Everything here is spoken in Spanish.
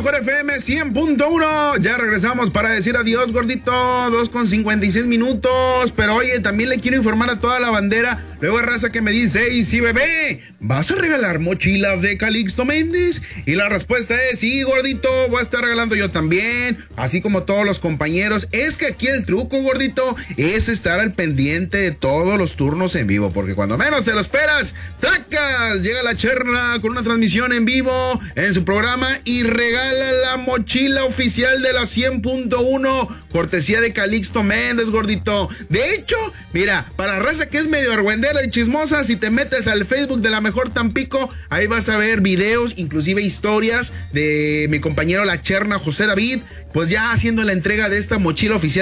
mejor FM 100.1. Ya regresamos para decir adiós, gordito. 2:56. Pero oye, también le quiero informar a toda la bandera. Luego raza que me dice, y sí, bebé, ¿vas a regalar mochilas de Calixto Méndez? Y la respuesta es sí, gordito, voy a estar regalando yo también, así como todos los compañeros. Es que aquí el truco, gordito, es estar al pendiente de todos los turnos en vivo, porque cuando menos te lo esperas, ¡tracas! Llega la Cherna con una transmisión en vivo en su programa y regala la mochila oficial de la 100.1, cortesía de Calixto Méndez, gordito. De hecho, mira, para raza que es medio argüendera y chismosa, si te metes al Facebook de La Mejor Tampico, ahí vas a ver videos, inclusive historias de mi compañero La Cherna, José David, pues ya haciendo la entrega de esta mochila oficial